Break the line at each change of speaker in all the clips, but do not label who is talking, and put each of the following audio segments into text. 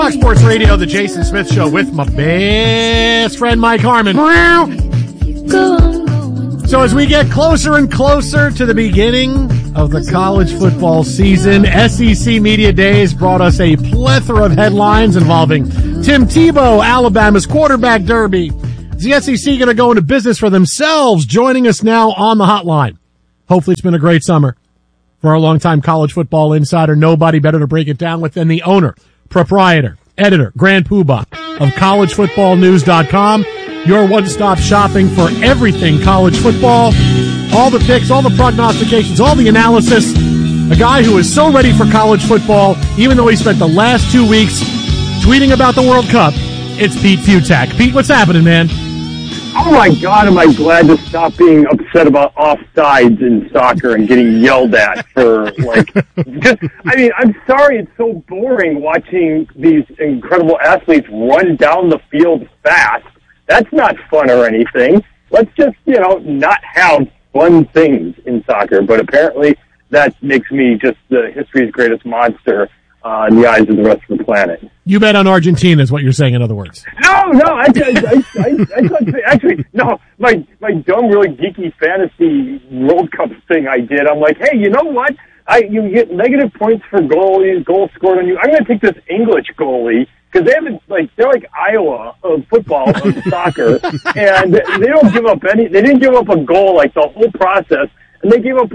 Fox Sports Radio, the Jason Smith Show with my best friend Mike Harmon. So as we get closer and closer to the beginning of the college football season, SEC Media Days brought us a plethora of headlines involving Tim Tebow, Alabama's quarterback derby. Is the SEC going to go into business for themselves? Joining us now on the hotline. Hopefully it's been a great summer for our longtime college football insider. Nobody better to break it down with than the owner, proprietor, editor, grand poobah of collegefootballnews.com. Your one-stop shopping for everything college football. All the picks, all the prognostications, all the analysis. A guy who is so ready for college football, even though he spent the last 2 weeks tweeting about the World Cup. It's Pete Fiutak. Pete, what's happening, man?
Oh, my God, am I glad to stop being upset about offsides in soccer and getting yelled at for, I'm sorry, it's so boring watching these incredible athletes run down the field fast. That's not fun or anything. Let's just, not have fun things in soccer. But apparently that makes me just history's greatest monster in the eyes of the rest of the planet.
You bet on Argentina is what you're saying, in other words.
No, I my dumb, really geeky fantasy World Cup thing I did. I'm like, hey, you know what? You get negative points for goals scored on you. I'm going to take this English goalie because they're like Iowa of football, of soccer, and they don't give up they didn't give up a goal like the whole process. And they gave up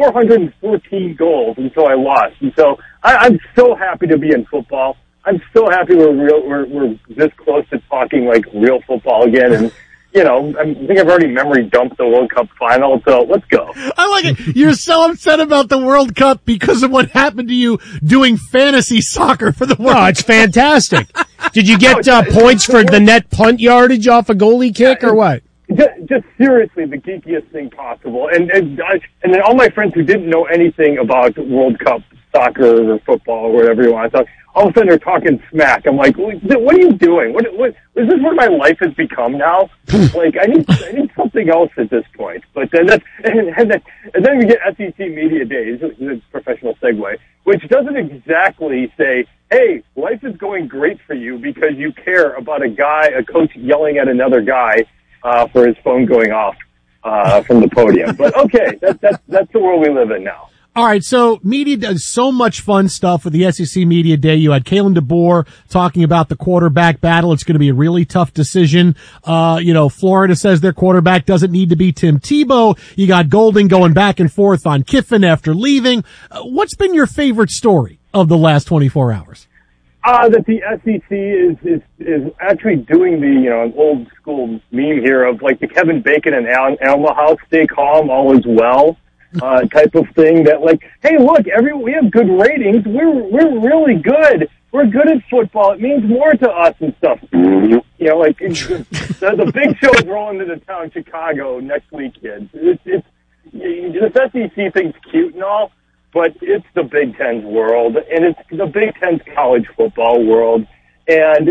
414 goals until I lost. And so I'm so happy to be in football. I'm so happy we're this close to talking real football again. And, I think I've already memory dumped the World Cup final. So let's go.
I like it. You're so upset about the World Cup because of what happened to you doing fantasy soccer for the World Cup.
Oh, it's fantastic. Did you get points for the net punt yardage off a goalie kick or what?
Just seriously, the geekiest thing possible. And then all my friends who didn't know anything about World Cup soccer or football or whatever you want to talk, all of a sudden they're talking smack. I'm like, what are you doing? What is this what my life has become now? I need something else at this point. But then and then we get SEC Media Days, this professional segue, which doesn't exactly say, hey, life is going great for you because you care about a coach yelling at another guy for his phone going off from the podium. But okay, that's the world we live in now.
All right, so media does so much fun stuff with the SEC Media Day. You had Kalen DeBoer talking about the quarterback battle. It's going to be a really tough decision. Florida says their quarterback doesn't need to be Tim Tebow. You got Golden going back and forth on Kiffin after leaving. What's been your favorite story of the last 24 hours?
That the SEC is actually doing the, old school meme here of the Kevin Bacon and Alma House, stay calm, all is well, type of thing that hey, look, we have good ratings. We're really good. We're good at football. It means more to us and stuff. The big show is rolling into town, Chicago, next week, kids. This SEC thing's cute and all, but it's the Big Ten's world, and it's the Big Ten's college football world. And,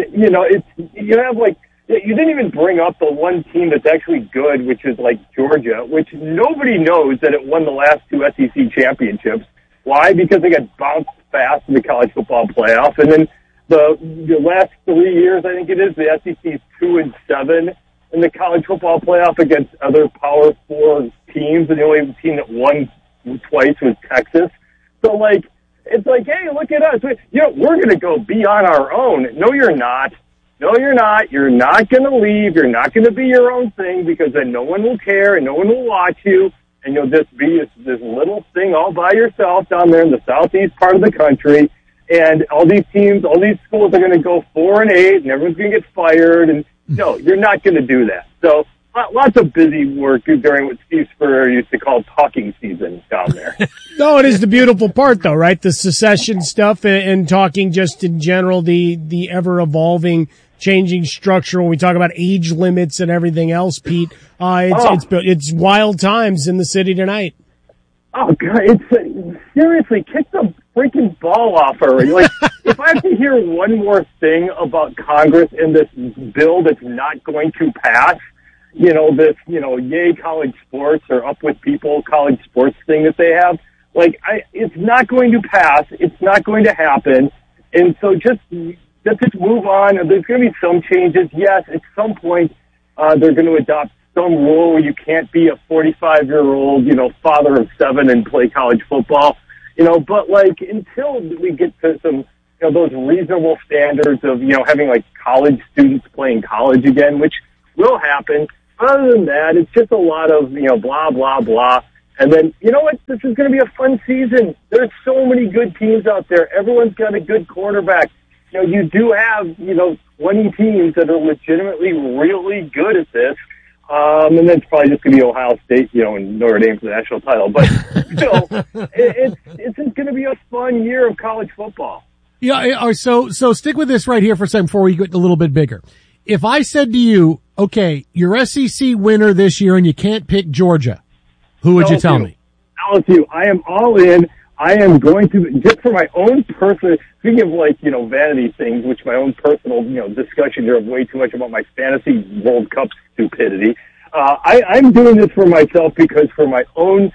you didn't even bring up the one team that's actually good, which is Georgia, which nobody knows that it won the last 2 SEC championships. Why? Because they got bounced fast in the college football playoff. And then the last 3 years, I think it is, the SEC's 2-7 in the college football playoff against other Power 4 teams, and the only team that won twice was Texas. So, it's hey, look at us. We're going to go be on our own. No, you're not. No, you're not. You're not going to leave. You're not going to be your own thing because then no one will care and no one will watch you. And you'll just be this little thing all by yourself down there in the southeast part of the country. And all these teams, all these schools are going to go 4-8 and everyone's going to get fired. And no, you're not going to do that. So lots of busy work during what Steve Spurrier used to call talking season down there.
No, it is the beautiful part, though, right? The secession stuff and talking just in general, the ever-evolving, changing structure. When we talk about age limits and everything else, Pete, it's wild times in the city tonight.
Oh, God, it's seriously, kick the freaking ball off already. If I have to hear one more thing about Congress and this bill that's not going to pass, yay college sports or up with people college sports thing that they have, it's not going to pass. It's not going to happen. And so just let's just move on. There's going to be some changes. Yes, at some point, they're going to adopt some rule where you can't be a 45-year-old, father of 7 and play college football, but like until we get to some, those reasonable standards of, having like college students playing college again, which will happen. Other than that, it's just a lot of, blah, blah, blah. And then, you know what? This is going to be a fun season. There's so many good teams out there. Everyone's got a good quarterback. You do have, 20 teams that are legitimately really good at this. And then it's probably just going to be Ohio State, and Notre Dame for the national title. But still, it's going to be a fun year of college football.
Yeah. So stick with this right here for a second before we get a little bit bigger. If I said to you, okay, you're SEC winner this year and you can't pick Georgia, who would you tell me?
LSU. I am all in. I am going to, just for my own personal, speaking of vanity things, which my own personal, discussion here of way too much about my fantasy World Cup stupidity. I'm doing this for myself because for my own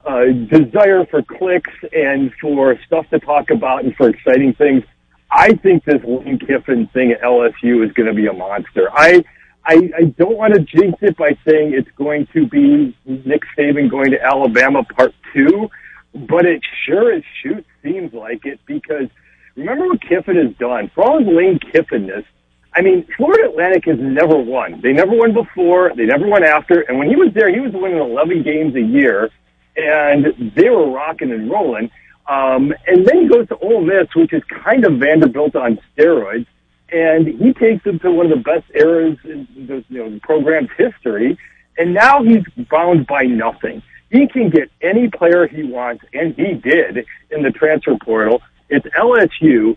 desire for clicks and for stuff to talk about and for exciting things, I think this Lane Kiffin thing at LSU is going to be a monster. I don't want to jinx it by saying it's going to be Nick Saban going to Alabama Part 2, but it sure as shoot seems like it because remember what Kiffin has done. For all his Lane Kiffin-ness, Florida Atlantic has never won. They never won before. They never won after. And when he was there, he was winning 11 games a year, and they were rocking and rolling. And then he goes to Ole Miss, which is kind of Vanderbilt on steroids, and he takes them to one of the best eras in the program's history, and now he's bound by nothing. He can get any player he wants, and he did in the transfer portal. It's LSU.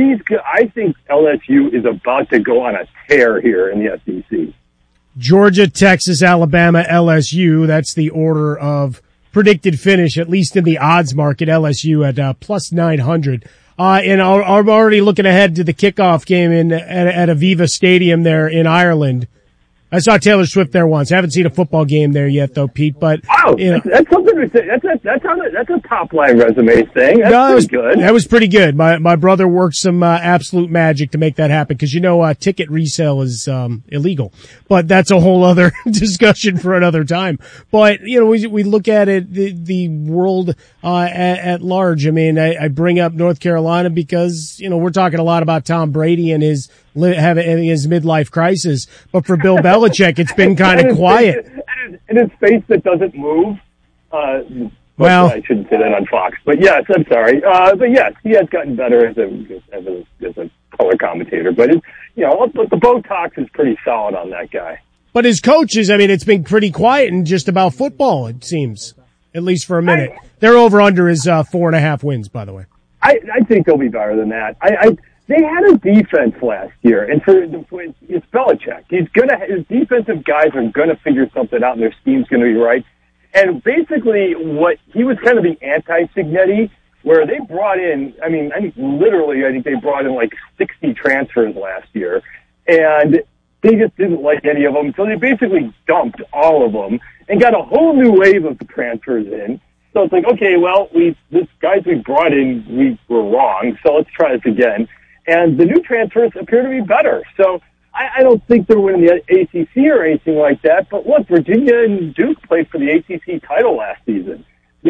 I think LSU is about to go on a tear here in the SEC.
Georgia, Texas, Alabama, LSU. That's the order of predicted finish, at least in the odds market. LSU at plus 900. And I'm already looking ahead to the kickoff game at Aviva Stadium there in Ireland. I saw Taylor Swift there once. I haven't seen a football game there yet, though, Pete. But
wow, that's something to say. That's a top line resume thing. That's pretty good.
That was pretty good. My brother worked some absolute magic to make that happen because ticket resale is illegal. But that's a whole other discussion for another time. But we look at it the world at large. I bring up North Carolina because we're talking a lot about Tom Brady and having his midlife crisis, but for Bill Belichick, it's been kind of quiet.
And his face that doesn't move. Well, I shouldn't say that on Fox, but yes, I'm sorry. But yes, he has gotten better as a color commentator. But the Botox is pretty solid on that guy.
But his coaches, it's been pretty quiet and just about football. It seems, at least for a minute. Their over under is 4.5 wins, by the way.
I think they'll be better than that. They had a defense last year, and it's Belichick. His defensive guys are gonna figure something out, and their scheme's gonna be right. And basically, he was kind of the anti-Signetti, where they brought in. I think they brought in like 60 transfers last year, and they just didn't like any of them, so they basically dumped all of them and got a whole new wave of the transfers in. So it's like, okay, well, these guys we brought in, we were wrong, so let's try this again. And the new transfers appear to be better. So I don't think they're winning the ACC or anything like that. But look, Virginia and Duke played for the ACC title last season. The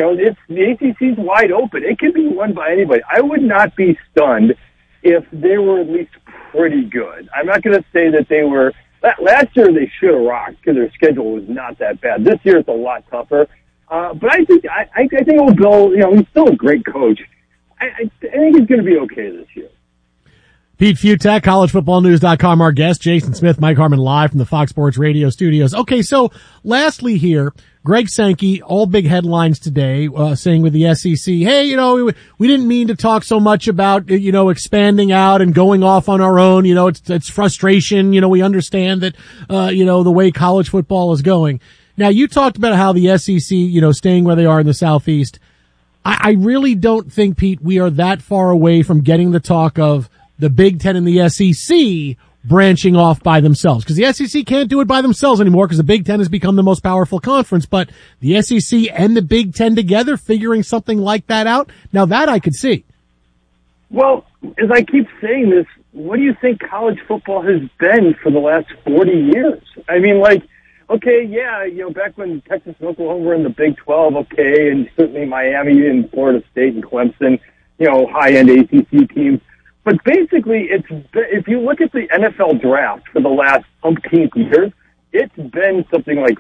ACC's wide open. It can be won by anybody. I would not be stunned if they were at least pretty good. I'm not going to say that they were. Last year they should have rocked because their schedule was not that bad. This year it's a lot tougher. But I think old Bill, he's still a great coach. I think he's going to be okay this year.
Pete Fiutak, collegefootballnews.com, our guest. Jason Smith, Mike Harmon, live from the Fox Sports Radio studios. Okay, so lastly here, Greg Sankey, all big headlines today, saying with the SEC, hey, we didn't mean to talk so much about, expanding out and going off on our own. It's frustration. We understand that, the way college football is going. Now, you talked about how the SEC, staying where they are in the Southeast. I really don't think, Pete, we are that far away from getting the talk of the Big Ten and the SEC branching off by themselves. Because the SEC can't do it by themselves anymore because the Big Ten has become the most powerful conference. But the SEC and the Big Ten together figuring something like that out, now that I could see.
Well, as I keep saying this, what do you think college football has been for the last 40 years? I mean, like, okay, yeah, back when Texas and Oklahoma were in the Big 12, okay, and certainly Miami and Florida State and Clemson, high-end ACC teams. But basically, if you look at the NFL draft for the last umpteenth years, it's been something like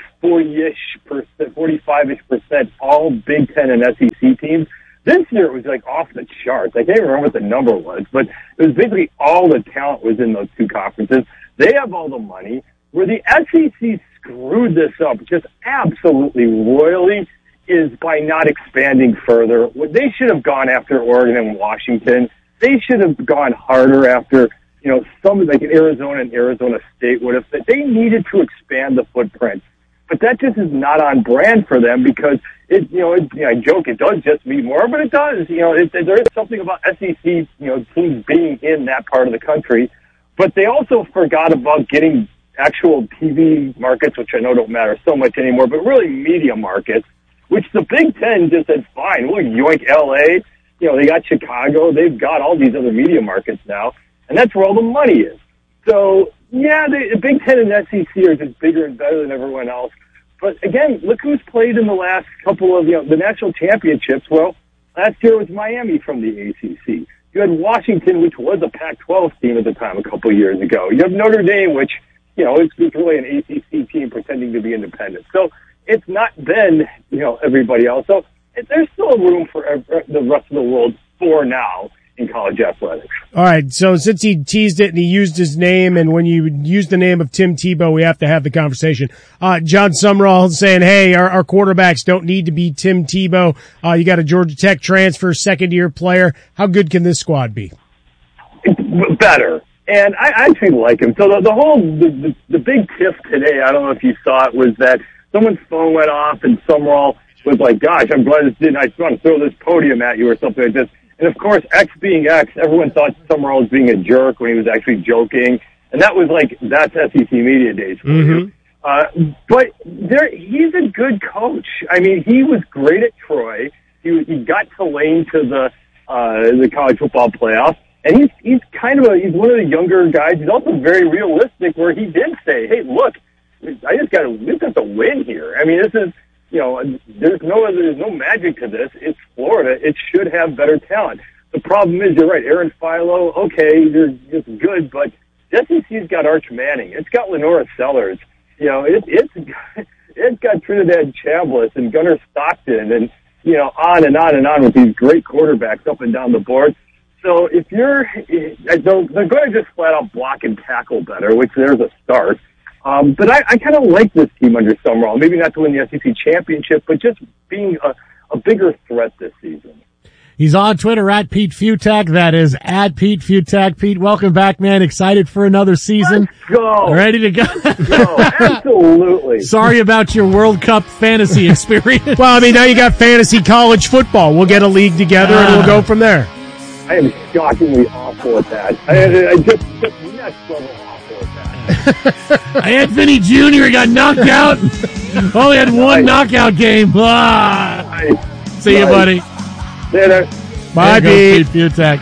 45-ish% all Big Ten and SEC teams. This year it was like off the charts. I can't remember what the number was, but it was basically all the talent was in those two conferences. They have all the money. Where the SEC screwed this up just absolutely royally is by not expanding further. They should have gone after Oregon and Washington. They should have gone harder after, some like Arizona and Arizona State would have. They needed to expand the footprint. But that just is not on brand for them because I joke it does just mean more, but it does. There is something about SEC, teams being in that part of the country. But they also forgot about getting actual TV markets, which I know don't matter so much anymore, but really media markets, which the Big Ten just said, fine, we'll yoink LA. They got Chicago. They've got all these other media markets now, and that's where all the money is. So, yeah, the Big Ten and SEC are just bigger and better than everyone else. But, again, look who's played in the last couple of, the national championships. Well, last year was Miami from the ACC. You had Washington, which was a Pac-12 team at the time a couple of years ago. You have Notre Dame, which, it's really an ACC team pretending to be independent. So it's not been, everybody else. So there's still room for the rest of the world for now in college athletics.
All right, so since he teased it and he used his name, and when you use the name of Tim Tebow, we have to have the conversation. John Sumrall saying, hey, our quarterbacks don't need to be Tim Tebow. You got a Georgia Tech transfer, second-year player. How good can this squad be?
Better. And I actually like him. So the big tiff today, I don't know if you saw it, was that someone's phone went off and Sumrall was like, gosh, I'm glad this didn't. I just want to throw this podium at you or something like this. And, of course, X being X, everyone thought Sumrall was being a jerk when he was actually joking. And that was like, that's SEC media days for you. But he's a good coach. I mean, he was great at Troy. He got Tulane to the college football playoff. And he's kind of he's one of the younger guys. He's also very realistic where he did say, hey, look, we just got to win here. I mean, this is, there's no magic to this. It's Florida. It should have better talent. The problem is, you're right, Aaron Philo, okay, they're just good, but SEC's got Arch Manning. It's got Lenora Sellers. It's got Trinidad Chambliss and Gunnar Stockton and, on and on and on with these great quarterbacks up and down the board. So if they're going to just flat out block and tackle better, which there's a start. But I kind of like this team under Sumrall. Maybe not to win the SEC championship, but just being a bigger threat this season.
He's on Twitter at Pete Fiutak. That is at Pete Fiutak. Pete, welcome back, man. Excited for another season.
Let's go.
Ready to go.
Let's go. Absolutely.
Sorry about your World Cup fantasy experience.
Well, I mean, now you got fantasy college football. We'll get a league together and we'll go from there.
I am shockingly awful at that. I just next level awful at that.
Anthony Jr. got knocked out. Only had one knockout game. See you, buddy.
Later.
Bye, Pete.
Fiutak.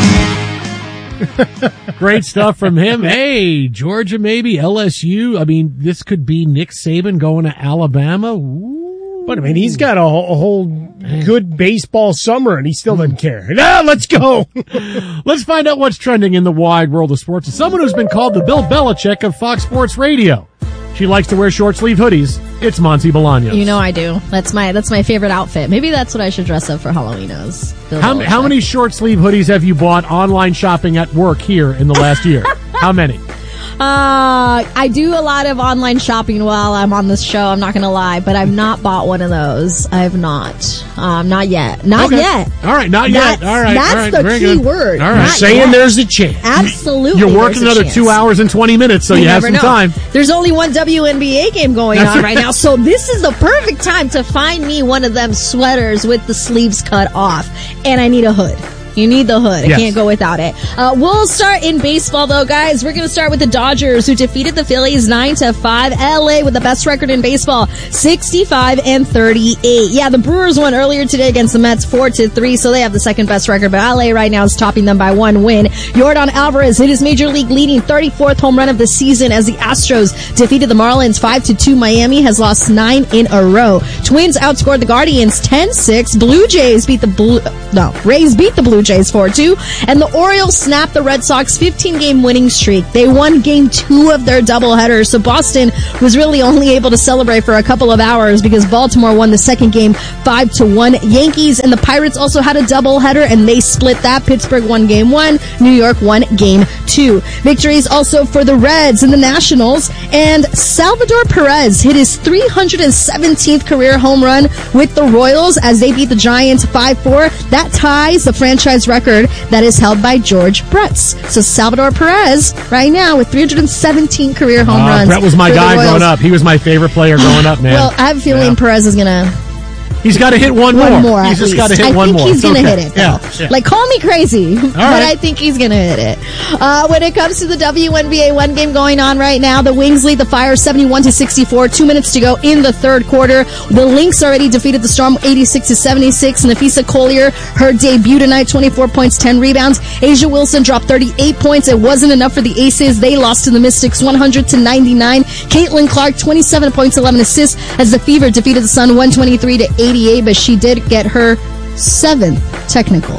Great stuff from him. Hey, Georgia, maybe LSU. I mean, this could be Nick Saban going to Alabama. Ooh.
But, I mean, he's got a whole good baseball summer, and he still doesn't care. Now, let's go.
Let's find out what's trending in the wide world of sports. It's someone who's been called the Bill Belichick of Fox Sports Radio. She likes to wear short-sleeve hoodies. It's Monty Bolaños.
You know I do. That's my favorite outfit. Maybe that's what I should dress up for Halloween as.
How many short-sleeve hoodies have you bought online shopping at work here in the last year? How many?
I do a lot of online shopping while I'm on this show, I'm not going to lie, but I've not bought one of those. I have not. Not yet. Not yet.
All right, not yet. All right.
That's the key word.
All right.
You're saying there's a chance.
Absolutely.
You're working another 2 hours and 20 minutes, so you have some time.
There's only one WNBA game going on right now, so this is the perfect time to find me one of them sweaters with the sleeves cut off, and I need a hood. You need the hood.
Yes.
I can't go without it. We'll start in baseball, though, guys. We're going to start with the Dodgers, who defeated the Phillies 9-5. LA with the best record in baseball, 65-38. Yeah, the Brewers won earlier today against the Mets 4-3, so they have the second best record, but LA right now is topping them by 1 win. Yordan Alvarez hit his major league leading 34th home run of the season as the Astros defeated the Marlins 5-2. Miami has lost 9 in a row. Twins outscored the Guardians 10-6. Rays beat the Blue Jays 4-2. And the Orioles snapped the Red Sox 15-game winning streak. They won game 2 of their doubleheader, so Boston was really only able to celebrate for a couple of hours because Baltimore won the second game 5-1. Yankees and the Pirates also had a doubleheader, and they split that. Pittsburgh won game 1. New York won game 2. Victories also for the Reds and the Nationals. And Salvador Perez hit his 317th career home run with the Royals as they beat the Giants 5-4. That ties the franchise record that is held by George Bretz. So Salvador Perez right now with 317 career home runs.
Brett was my guy growing up. He was my favorite player growing up, man.
Well, I have a feeling Perez is going to...
He's got to hit one more. He's just got to hit one more.
I think he's going to hit it, though.
Yeah.
Like, call me crazy, but
right.
I think he's going to hit it. When it comes to the WNBA, one game going on right now. The Wings lead the Fire 71-64. 2 minutes to go in the third quarter. The Lynx already defeated the Storm 86-76. Nafisa Collier, her debut tonight, 24 points, 10 rebounds. Asia Wilson dropped 38 points. It wasn't enough for the Aces. They lost to the Mystics 100-99. Caitlin Clark, 27 points, 11 assists as the Fever defeated the Sun 123-88, but she did get her 7th technical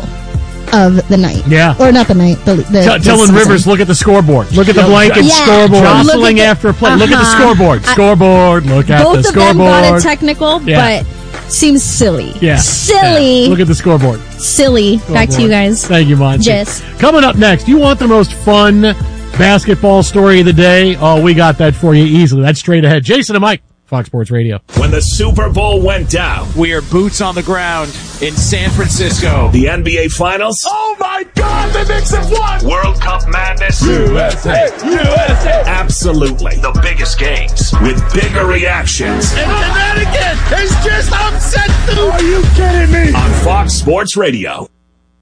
of the night.
Yeah.
Or not the night.
Telling Rivers, look at the scoreboard. Look at the blanket scoreboard. Jostling after a play. Look at the scoreboard. Scoreboard. Look at the scoreboard. Both of them got a
technical, but seems silly.
Yeah.
Silly.
Yeah. Look at the scoreboard.
Silly. Back to you guys.
Thank you, Monty.
Yes.
Coming up next, you want the most fun basketball story of the day? Oh, we got that for you easily. That's straight ahead. Jason and Mike. Fox Sports Radio.
When the Super Bowl went down,
we are boots on the ground in San Francisco.
The NBA Finals.
Oh my God, the Knicks have won!
World Cup madness.
USA! USA!
Absolutely. The biggest games with bigger reactions.
And Connecticut has just upset them! Are you kidding me?
On Fox Sports Radio.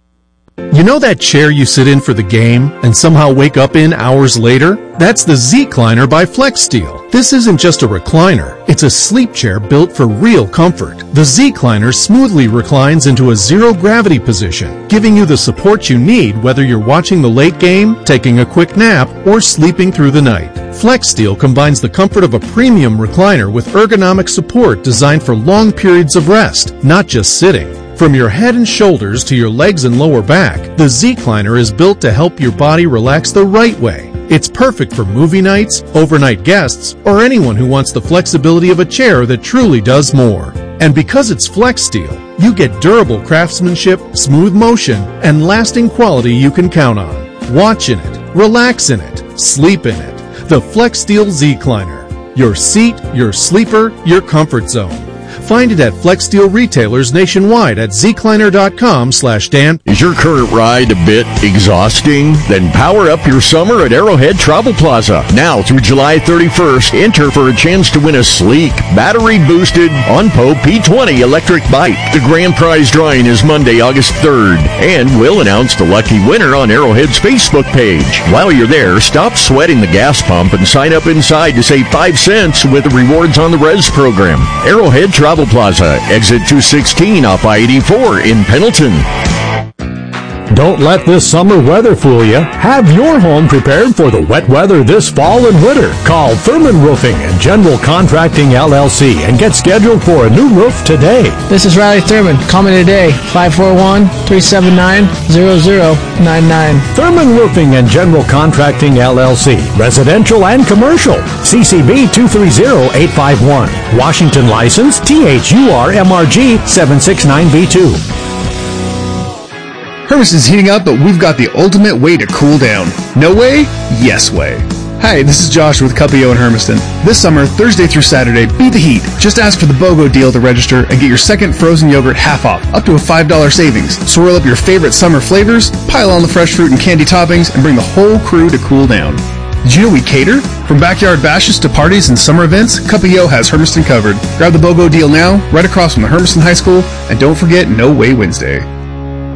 You know that chair you sit in for the game and somehow wake up in hours later? That's the Z-Cliner by FlexSteel. This isn't just a recliner. It's a sleep chair built for real comfort. The Z-Cliner smoothly reclines into a zero-gravity position, giving you the support you need whether you're watching the late game, taking a quick nap, or sleeping through the night. FlexSteel combines the comfort of a premium recliner with ergonomic support designed for long periods of rest, not just sitting. From your head and shoulders to your legs and lower back, the Z-Cliner is built to help your body relax the right way. It's perfect for movie nights, overnight guests, or anyone who wants the flexibility of a chair that truly does more. And because it's FlexSteel, you get durable craftsmanship, smooth motion, and lasting quality you can count on. Watch in it, relax in it, sleep in it. The FlexSteel Z-Cliner. Your seat, your sleeper, your comfort zone. Find it at FlexSteel retailers nationwide at zcliner.com/Dan.
Is your current ride a bit exhausting? Then power up your summer at Arrowhead Travel Plaza. Now through July 31st, enter for a chance to win a sleek, battery-boosted OnPo P20 electric bike. The grand prize drawing is Monday, August 3rd, and we'll announce the lucky winner on Arrowhead's Facebook page. While you're there, stop sweating the gas pump and sign up inside to save 5 cents with the Rewards on the Res program. Arrowhead Travel Plaza, exit 216 off I-84 in Pendleton.
Don't let this summer weather fool you. Have your home prepared for the wet weather this fall and winter. Call Thurman Roofing and General Contracting LLC and get scheduled for a new roof today.
This is Riley Thurman. Call me today, 541-379-0099.
Thurman Roofing and General Contracting LLC. Residential and commercial. CCB 230851. Washington license THUR-MRG 769B2.
Hermiston's heating up, but we've got the ultimate way to cool down. No way? Yes way. Hi, this is Josh with Cuppio in Hermiston. This summer, Thursday through Saturday, beat the heat. Just ask for the BOGO deal to register and get your second frozen yogurt half off, up to a $5 savings. Swirl up your favorite summer flavors, pile on the fresh fruit and candy toppings, and bring the whole crew to cool down. Did you know we cater? From backyard bashes to parties and summer events, Cuppio has Hermiston covered. Grab the BOGO deal now, right across from the Hermiston High School, and don't forget No Way Wednesday.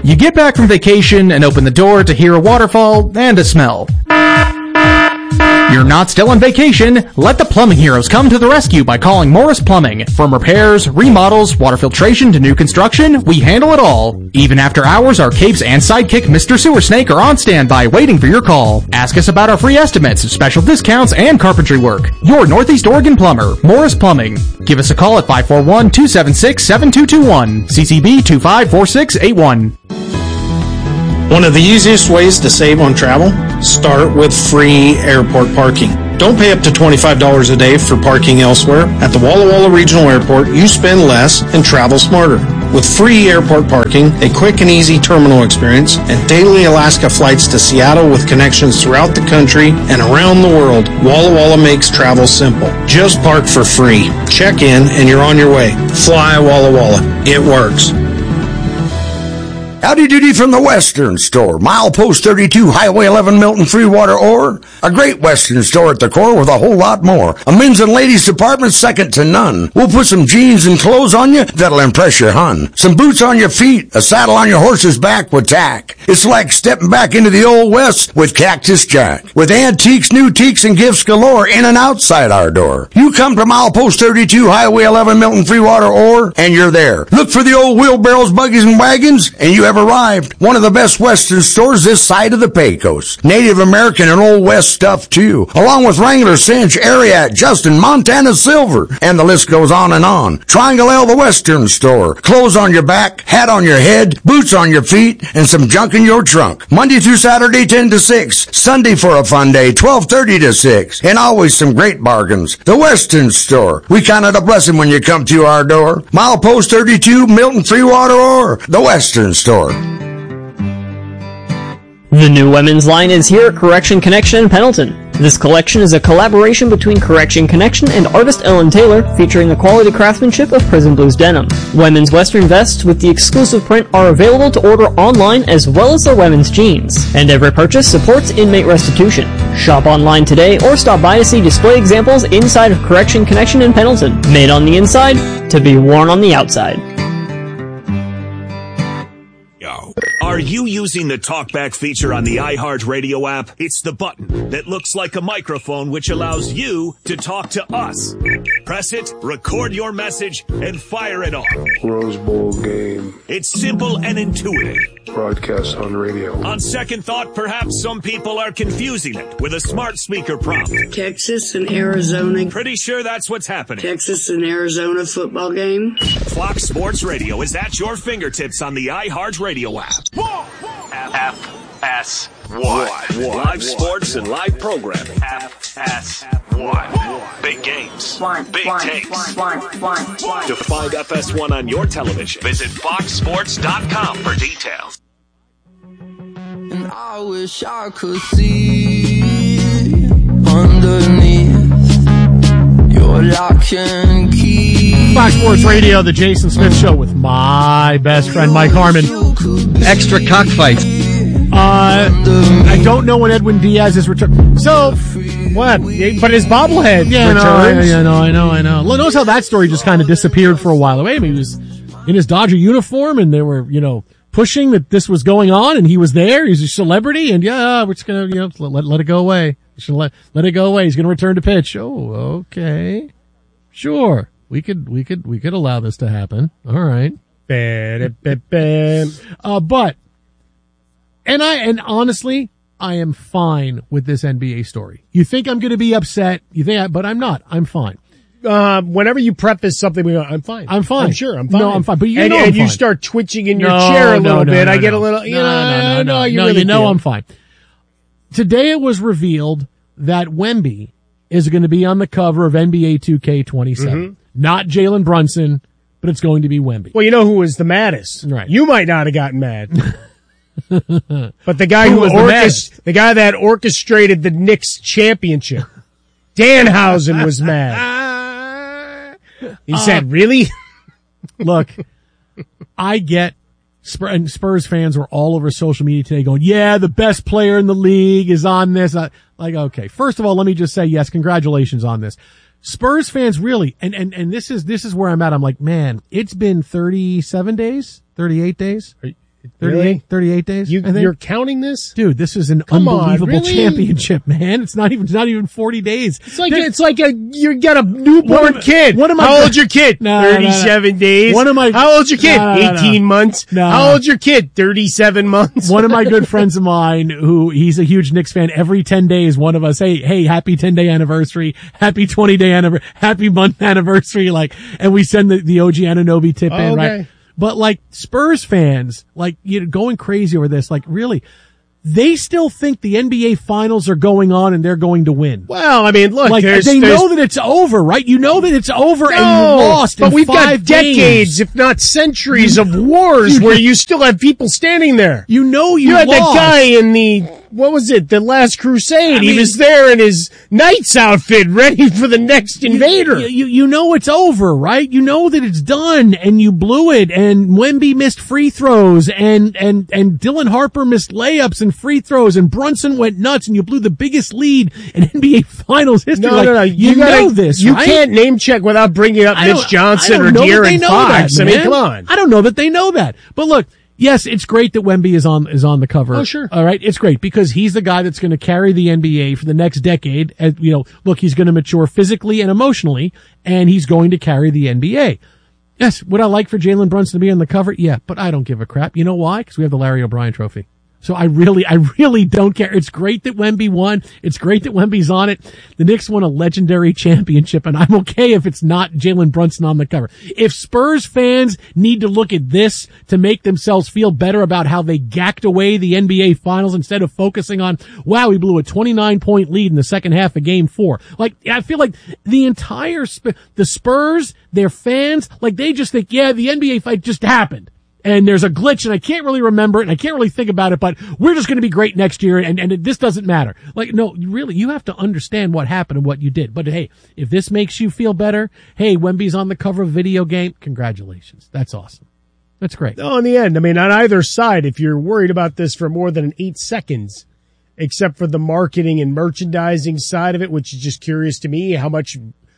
You get back from vacation and open the door to hear a waterfall and a smell. You're not still on vacation. Let the plumbing heroes come to the rescue by calling Morris Plumbing. From repairs, remodels, water filtration to new construction, we handle it all. Even after hours, our capes and sidekick Mr. Sewer Snake are on standby waiting for your call. Ask us about our free estimates, special discounts, and carpentry work. Your Northeast Oregon plumber, Morris Plumbing. Give us a call at 541-276-7221. CCB 254681.
One of the easiest ways to save on travel? Start with free airport parking. Don't pay up to $25 a day for parking elsewhere. At the Walla Walla Regional Airport, you spend less and travel smarter. With free airport parking, a quick and easy terminal experience, and daily Alaska flights to Seattle with connections throughout the country and around the world, Walla Walla makes travel simple. Just park for free. Check in and you're on your way. Fly Walla Walla. It works.
Howdy doody from the Western Store. Milepost 32, Highway 11, Milton, Freewater, Ore. A great Western store at the core with a whole lot more. A men's and ladies department second to none. We'll put some jeans and clothes on you that'll impress your hun. Some boots on your feet, a saddle on your horse's back with tack. It's like stepping back into the old West with Cactus Jack. With antiques, new teaks, and gifts galore in and outside our door. You come to Milepost 32, Highway 11, Milton, Freewater, Ore, and you're there. Look for the old wheelbarrows, buggies, and wagons, and you have arrived. One of the best Western stores this side of the Pecos. Native American and Old West stuff too, along with Wrangler, Cinch, Ariat, Justin, Montana Silver, and the list goes on and on. Triangle L, the Western Store. Clothes on your back, hat on your head, boots on your feet, and some junk in your trunk. Monday through Saturday, 10 to 6. Sunday for a fun day, 12:30 to 6. And always some great bargains. The Western Store. We count it a blessing when you come to our door. Milepost 32, Milton, Freewater, or the Western Store.
The new women's line is here at Correction Connection in Pendleton. This collection is a collaboration between Correction Connection and artist Ellen Taylor, featuring the quality craftsmanship of Prison Blues denim. Women's western vests with the exclusive print are available to order online, as well as their women's jeans. And every purchase supports inmate restitution. Shop online today or stop by to see display examples inside of Correction Connection in Pendleton. Made on the inside to be worn on the outside.
Are you using the TalkBack feature on the iHeartRadio app? It's the button that looks like a microphone, which allows you to talk to us. Press it, record your message, and fire it off.
Rose Bowl game.
It's simple and intuitive.
Broadcast on radio.
On second thought, perhaps some people are confusing it with a smart speaker prompt.
Texas and Arizona.
Pretty sure that's what's happening.
Texas and Arizona football game.
Fox Sports Radio is at your fingertips on the iHeartRadio app. FS1. Live sports and live programming. FS1. Big games. Big takes. To find FS1 on your television, visit foxsports.com for details.
And I wish I could see underneath your lock and key.
Fox Sports Radio, the Jason Smith Show with my best friend Mike Harmon.
Extra cockfights.
I don't know when Edwin Diaz is returning. So,
what? But his bobblehead
returns. I know. Notice how that story just kind of disappeared for a while. Wait, he was in his Dodger uniform, and they were, pushing that this was going on, and he was there. He's a celebrity, and we're just gonna, let it go away. Let it go away. He's gonna return to pitch. Oh, okay, sure. We could allow this to happen. All right. But honestly, I am fine with this NBA story. You think I'm going to be upset? But I'm not. I'm fine.
Whenever you preface something, we go, I'm fine. I'm fine. I'm sure. I'm fine.
No, I'm fine. But
and you start twitching in your chair a little bit. I get a little, I'm fine.
Today it was revealed that Wemby is going to be on the cover of NBA 2K27. Mm-hmm. Not Jalen Brunson, but it's going to be Wemby.
Well, you know who was the maddest?
Right.
You might not have gotten mad. But the guy the guy that orchestrated the Knicks championship, Danhausen, was mad. He said, really?
Look, I get Spurs fans were all over social media today going, yeah, the best player in the league is on this. Okay. First of all, let me just say, yes, congratulations on this. Spurs fans really, and this is where I'm at. I'm like, man, it's been 37 days, 38 days.
Really?
38 days.
You're counting this?
Dude, this is an
Come on,
unbelievable
really?
championship, man. It's not even 40 days.
It's like you got a newborn kid. How old's your kid? 37 days. How old's your kid? 18 months. How old's your kid? 37 months.
One of my good friends of mine, he's a huge Knicks fan. Every 10 days, one of us, hey, happy 10-day anniversary, happy 20-day anniversary, happy month anniversary, and we send the OG Anunoby tip in, right? But Spurs fans, going crazy over this, really, they still think the NBA finals are going on and they're going to win.
Well, I mean, look,
they know that it's over, right? You know that it's over and you lost in 5 games.
But we've got decades, if not centuries of wars where you still have people standing there.
You know
you had
lost.
that guy in the Last Crusade. He was there in his knight's outfit, ready for the next invader.
You know it's over, right? You know that it's done, and you blew it, and Wemby missed free throws, and Dylan Harper missed layups and free throws, and Brunson went nuts, and you blew the biggest lead in NBA Finals history.
No.
You know this,
You
right?
can't name check without bringing up Mitch Johnson or De'Aaron Fox.
That,
I mean, come on.
I don't know that they know that. But look, yes, it's great that Wemby is on the cover.
Oh, sure.
All right. It's great because he's the guy that's going to carry the NBA for the next decade. Look, he's going to mature physically and emotionally, and he's going to carry the NBA. Yes. Would I like for Jalen Brunson to be on the cover? Yeah, but I don't give a crap. You know why? Because we have the Larry O'Brien trophy. So I really don't care. It's great that Wemby won. It's great that Wemby's on it. The Knicks won a legendary championship, and I'm okay if it's not Jalen Brunson on the cover. If Spurs fans need to look at this to make themselves feel better about how they gacked away the NBA Finals instead of focusing on, wow, we blew a 29-point lead in the second half of Game 4. I feel like the entire the Spurs, their fans, they just think, yeah, the NBA fight just happened. And there's a glitch, and I can't really remember it, and I can't really think about it, but we're just going to be great next year, and this doesn't matter. No, really, you have to understand what happened and what you did. But hey, if this makes you feel better, hey, Wemby's on the cover of a video game, congratulations. That's awesome. That's great.
No, in the end, I mean, on either side, if you're worried about this for more than 8 seconds, except for the marketing and merchandising side of it, which is just curious to me, how much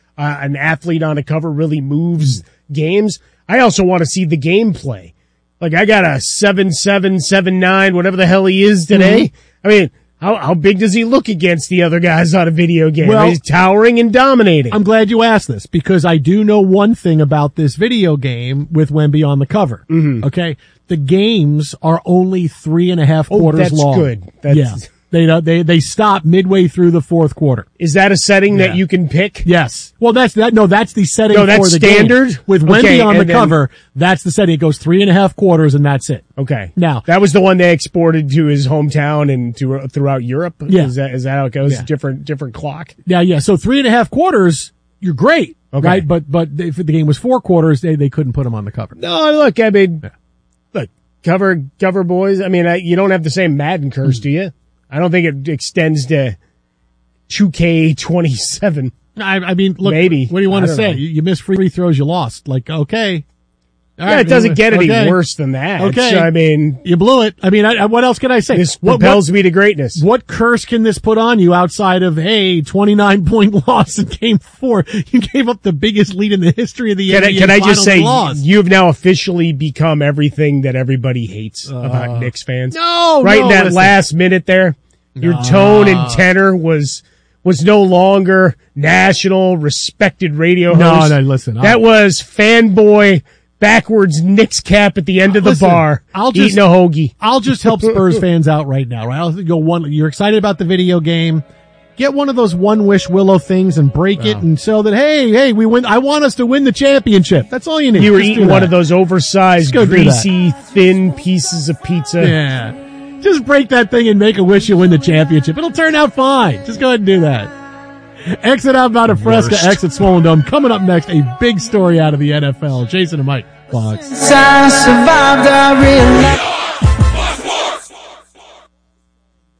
an athlete on a cover really moves games, I also want to see the gameplay. I got a 7'7", 7'9", whatever the hell he is today. Mm-hmm. I mean, how big does he look against the other guys on a video game? Well, he's towering and dominating.
I'm glad you asked this because I do know one thing about this video game with Wemby on the cover.
Mm-hmm.
Okay. The games are only 3.5 quarters long.
That's good.
Yeah. They stop midway through the fourth quarter.
Is that a setting that you can pick?
Yes. Well, that's the setting
for
the
standard
game. With Wemby on the cover, that's the setting. It goes 3.5 quarters and that's it.
Okay.
Now,
that was the one they exported to his hometown and throughout Europe.
Yeah.
Is that how it goes? Yeah. Different clock.
Yeah. So 3.5 quarters, you're great.
Okay.
Right. But if the game was 4 quarters, they couldn't put him on the cover.
No, look, I mean, look, cover boys. I mean, you don't have the same Madden curse, do you? I don't think it extends to 2K27.
I mean, look,
maybe.
What do you want to say? You missed free throws, you lost. Okay.
All right, it doesn't get any worse than that.
Okay.
So, I mean,
you blew it. I mean, what else can I say?
This propels me to greatness.
What curse can this put on you outside of, 29-point loss in Game 4? You gave up the biggest lead in the history of the NBA.
Can I just say,
lost.
You've now officially become everything that everybody hates about Knicks fans.
No,
right in that last minute there, your tone and tenor was no longer national respected radio host.
No, listen.
That was fanboy backwards Knicks cap at the end of the bar. Eating a hoagie.
I'll just help Spurs fans out right now, right? I'll go you're excited about the video game. Get one of those One Wish Willow things and break it and so that, hey, we win. I want us to win the championship. That's all you need.
You were eating one of those oversized, greasy, thin pieces of pizza.
Yeah. Just break that thing and make a wish you win the championship. It'll turn out fine. Just go ahead and do that. Exit out about a Fresca, exit Swollen Dome. Coming up next, a big story out of the NFL. Jason and Mike, Fox. Hi,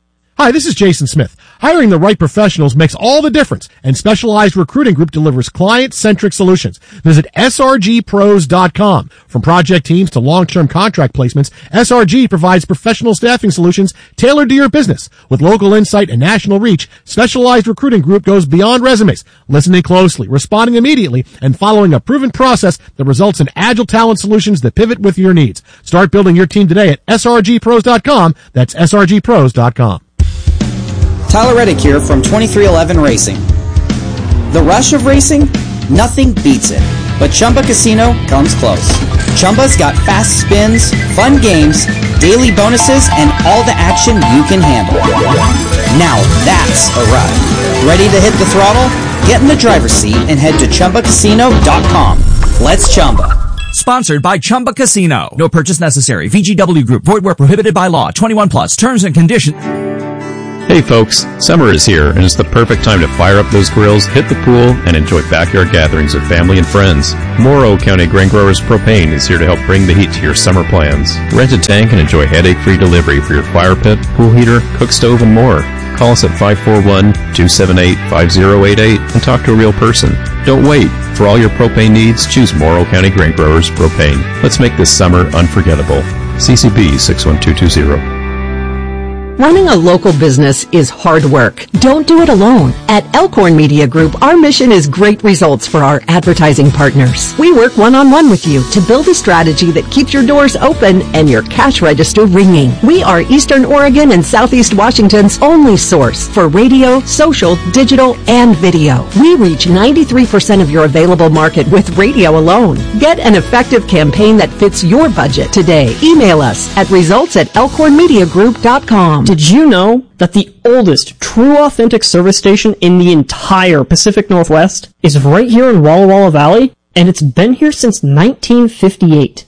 Hi, this is Jason Smith. Hiring the right professionals makes all the difference, and Specialized Recruiting Group delivers client-centric solutions. Visit srgpros.com. From project teams to long-term contract placements, SRG provides professional staffing solutions tailored to your business. With local insight and national reach, Specialized Recruiting Group goes beyond resumes, listening closely, responding immediately, and following a proven process that results in agile talent solutions that pivot with your needs. Start building your team today at srgpros.com. That's srgpros.com.
Tyler Reddick here from 2311 Racing. The rush of racing? Nothing beats it. But Chumba Casino comes close. Chumba's got fast spins, fun games, daily bonuses, and all the action you can handle. Now that's a ride. Ready to hit the throttle? Get in the driver's seat and head to ChumbaCasino.com. Let's Chumba.
Sponsored by Chumba Casino. No purchase necessary. VGW Group. Void where prohibited by law. 21 plus. Terms and conditions.
Hey folks, summer is here and it's the perfect time to fire up those grills, hit the pool, and enjoy backyard gatherings with family and friends. Morrow County Grain Growers Propane is here to help bring the heat to your summer plans. Rent a tank and enjoy headache-free delivery for your fire pit, pool heater, cook stove, and more. Call us at 541-278-5088 and talk to a real person. Don't wait. For all your propane needs, choose Morrow County Grain Growers Propane. Let's make this summer unforgettable. CCB 61220.
Running a local business is hard work. Don't do it alone. At Elkhorn Media Group, our mission is great results for our advertising partners. We work one-on-one with you to build a strategy that keeps your doors open and your cash register ringing. We are Eastern Oregon and Southeast Washington's only source for radio, social, digital, and video. We reach 93% of your available market with radio alone. Get an effective campaign that fits your budget today. Email us at results@elkhornmediagroup.com.
Did you know that the oldest true authentic service station in the entire Pacific Northwest is right here in Walla Walla Valley? And it's been here since 1958.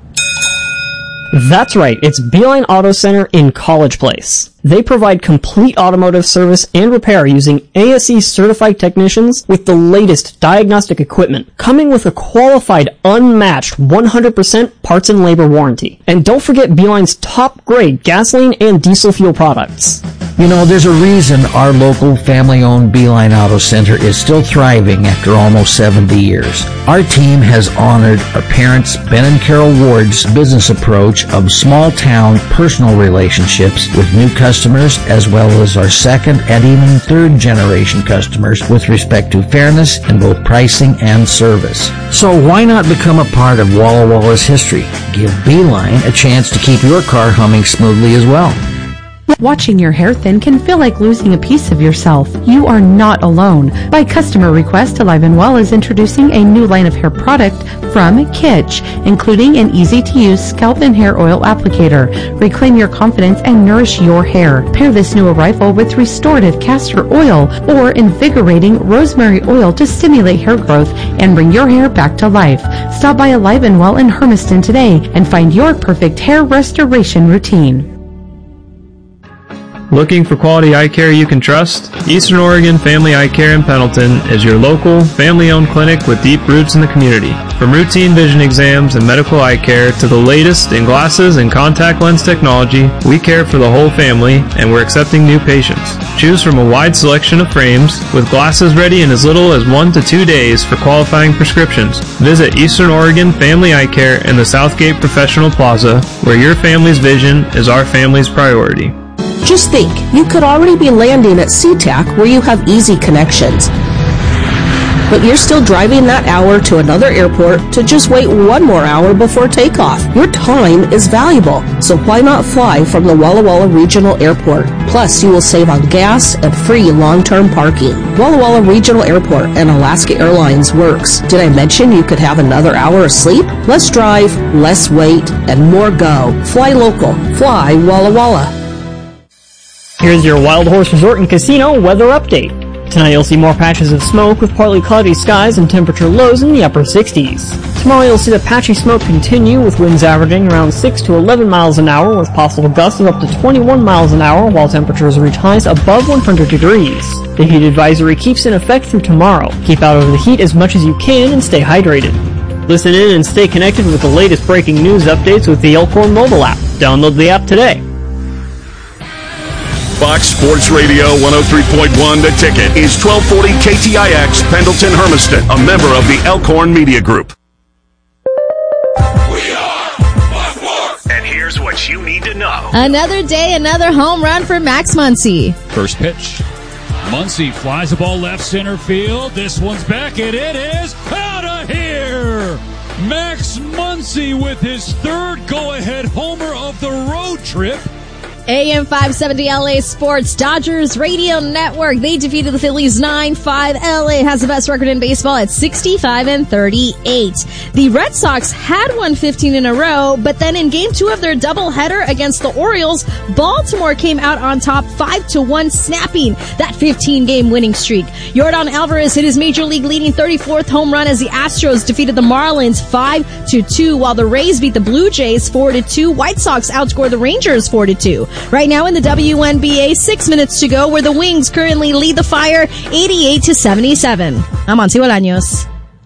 That's right, it's Beeline Auto Center in College Place. They provide complete automotive service and repair using ASE certified technicians with the latest diagnostic equipment, coming with a qualified, unmatched 100% parts and labor warranty. And don't forget Beeline's top grade gasoline and diesel fuel products.
You know, there's a reason our local family-owned Beeline Auto Center is still thriving after almost 70 years. Our team has honored our parents, Ben and Carol Ward's business approach of small-town personal relationships with new customers, as well as our second and even third-generation customers with respect to fairness in both pricing and service. So why not become a part of Walla Walla's history? Give Beeline a chance to keep your car humming smoothly as well.
Watching your hair thin can feel like losing a piece of yourself. You are not alone. By customer request, Alive & Well is introducing a new line of hair product from Kitsch, including an easy-to-use scalp and hair oil applicator. Reclaim your confidence and nourish your hair. Pair this new arrival with restorative castor oil or invigorating rosemary oil to stimulate hair growth and bring your hair back to life. Stop by Alive & Well in Hermiston today and find your perfect hair restoration routine.
Looking for quality eye care you can trust? Eastern Oregon Family Eye Care in Pendleton is your local, family-owned clinic with deep roots in the community. From routine vision exams and medical eye care to the latest in glasses and contact lens technology, we care for the whole family and we're accepting new patients. Choose from a wide selection of frames with glasses ready in as little as 1 to 2 days for qualifying prescriptions. Visit Eastern Oregon Family Eye Care in the Southgate Professional Plaza, where your family's vision is our family's priority.
Just think, you could already be landing at SeaTac where you have easy connections. But you're still driving that hour to another airport to just wait 1 more hour before takeoff. Your time is valuable, so why not fly from the Walla Walla Regional Airport? Plus, you will save on gas and free long-term parking. Walla Walla Regional Airport and Alaska Airlines works. Did I mention you could have another hour of sleep? Less drive, less wait, and more go. Fly local. Fly Walla Walla.
Here's your Wild Horse Resort and Casino weather update. Tonight you'll see more patches of smoke with partly cloudy skies and temperature lows in the upper 60s. Tomorrow you'll see the patchy smoke continue with winds averaging around 6 to 11 miles an hour with possible gusts of up to 21 miles an hour while temperatures reach highs above 100 degrees. The heat advisory keeps in effect through tomorrow. Keep out of the heat as much as you can and stay hydrated. Listen in and stay connected with the latest breaking news updates with the Elkhorn mobile app. Download the app today.
Fox Sports Radio 103.1 The Ticket is 1240 KTIX Pendleton Hermiston, a member of the Elkhorn Media Group.
And here's what you need to know.
Another day, another home run for Max Muncy.
First pitch. Muncy flies the ball left center field. This one's back, and it is out of here. Max Muncy with his third go-ahead homer of the road trip.
AM 570 LA Sports Dodgers Radio Network. They defeated the Phillies 9-5. LA has the best record in baseball at 65-38. The Red Sox had won 15 in a row, but then in game 2 of their doubleheader against the Orioles, Baltimore came out on top 5-1, snapping that 15-game winning streak. Yordan Alvarez hit his major league leading 34th home run as the Astros defeated the Marlins 5-2, while the Rays beat the Blue Jays 4-2. White Sox outscored the Rangers 4-2. Right now in the WNBA, 6 minutes to go, where the Wings currently lead the Fire 88-77. I'm Monty Bolaños.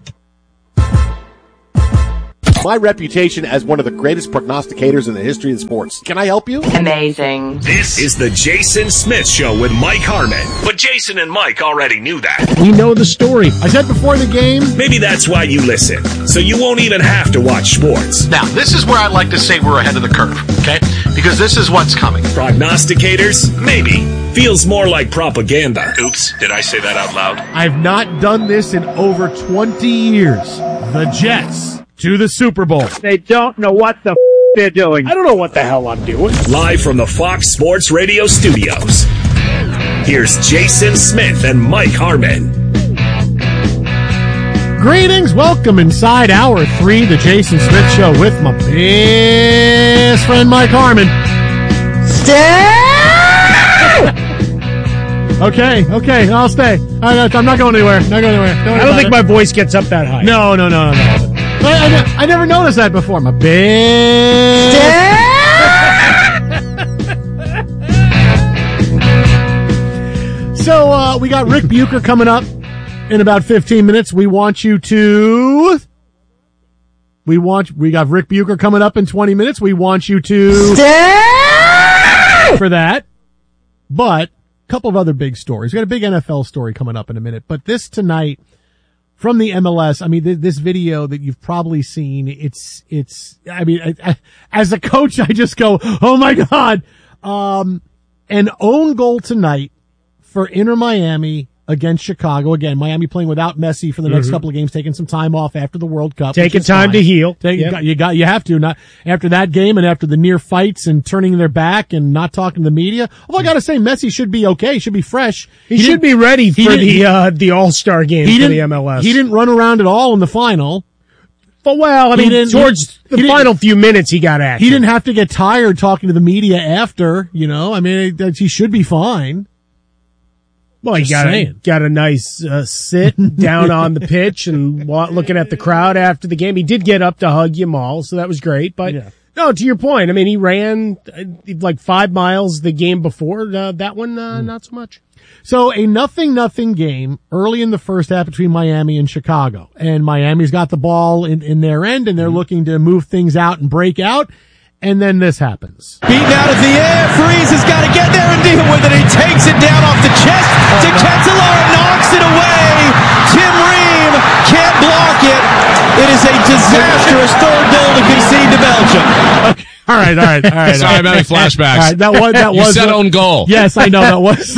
My reputation as one of the greatest prognosticators in the history of sports. Can I help you?
Amazing. This is the Jason Smith Show with Mike Harmon. But Jason and Mike already knew that.
We know the story. I said before the game.
Maybe that's why you listen, so you won't even have to watch sports.
Now, this is where I like to say we're ahead of the curve, okay? Because this is what's coming.
Prognosticators? Maybe. Feels more like propaganda. Oops, did I say that out loud?
I've not done this in over 20 years. The Jets to the Super Bowl.
They don't know what the they're doing.
I don't know what the hell I'm doing.
Live from the Fox Sports Radio studios, here's Jason Smith and Mike Harmon.
Greetings, welcome inside Hour 3, the Jason Smith Show with my best friend Mike Harmon. Stay! Okay, I'll stay. I'm not going anywhere. I
don't think my voice gets up that high.
No. I never noticed that before. My best. So, we got Rick Bucher coming up in about 15 minutes. We got Rick Bucher coming up in 20 minutes. We want you to stay for that. But a couple of other big stories. We got a big NFL story coming up in a minute. But this tonight from the MLS, I mean, this video that you've probably seen, as a coach, I just go, oh my God. An own goal tonight for Inter Miami against Chicago. Again, Miami playing without Messi for the next couple of games, taking some time off after the World Cup.
Taking time to heal.
You have to, not after that game and after the near fights and turning their back and not talking to the media. Well, I gotta say, Messi should be okay. Should be fresh.
He should be ready for the All-Star game for the MLS.
He didn't run around at all in the final.
But, towards the final few minutes, he got action.
He didn't have to get tired talking to the media after, I mean, he should be fine.
Well, he got a nice sit down on the pitch and looking at the crowd after the game. He did get up to hug Yamal, so that was great. But no, to your point, I mean, he ran like 5 miles the game before. That one, not so much.
So a 0-0 game early in the first half between Miami and Chicago. And Miami's got the ball in their end, and they're looking to move things out and break out. And then this happens.
Beaten out of the air. Freeze has got to get there and deal with it. He takes it down off the chest to Ketelaere, knocks it away. Tim Ream can't block it. It is a disastrous third goal to concede to Belgium.
Okay. All right.
Sorry, I'm having flashbacks.
All right, that was
you said own goal.
Yes, I know that was.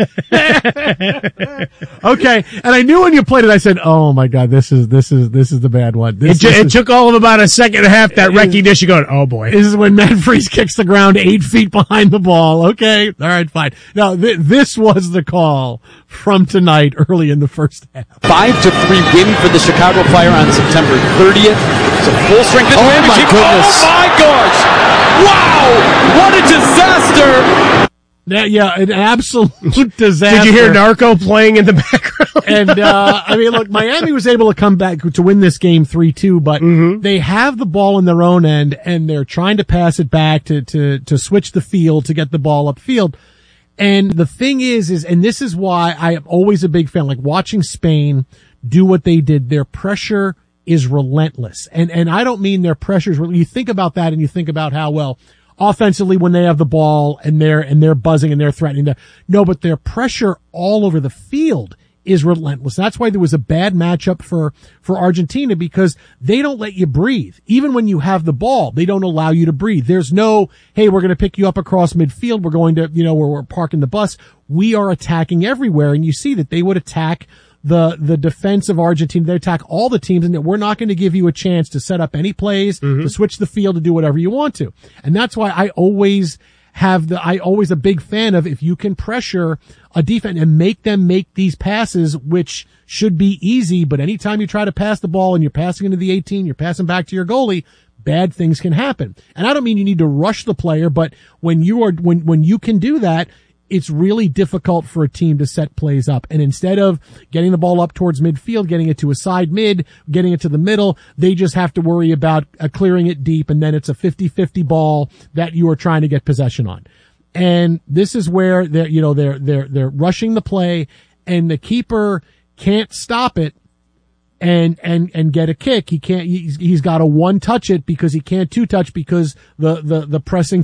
Okay, and I knew when you played it, I said, "Oh my God, this is the bad one."
It took all of about a second and a half that recognition going. Oh boy,
this is when Matt Freese kicks the ground 8 feet behind the ball. Okay, all right, fine. Now this was the call from tonight, early in the first half.
5-3 win for the Chicago Fire on September 30th. It's a full strength. Oh my goodness! Oh my gosh! Wow! What a disaster!
An absolute disaster.
Did you hear Narco playing in the background?
And, look, Miami was able to come back to win this game 3-2, but they have the ball in their own end, and they're trying to pass it back to switch the field, to get the ball upfield. And the thing is, and this is why I am always a big fan, like watching Spain do what they did, their pressure is relentless. And I don't mean their pressures. You think about that and you think about how, offensively when they have the ball and they're buzzing and they're threatening no, but their pressure all over the field is relentless. That's why there was a bad matchup for Argentina, because they don't let you breathe. Even when you have the ball, they don't allow you to breathe. There's no, hey, we're going to pick you up across midfield. We're going to, we're parking the bus. We are attacking everywhere. And you see that they would attack the defense of Argentina. They attack all the teams, and we're not going to give you a chance to set up any plays, to switch the field, to do whatever you want to. And that's why I always a big fan of, if you can pressure a defense and make them make these passes, which should be easy, but anytime you try to pass the ball and you're passing into the 18, you're passing back to your goalie, bad things can happen. And I don't mean you need to rush the player, but when you can do that, it's really difficult for a team to set plays up. And instead of getting the ball up towards midfield, getting it to a side mid, getting it to the middle, they just have to worry about clearing it deep, and then it's a 50-50 ball that you are trying to get possession on. And this is where they're rushing the play, and the keeper can't stop it and get a kick. He's got to one touch it because he can't two touch, because the pressing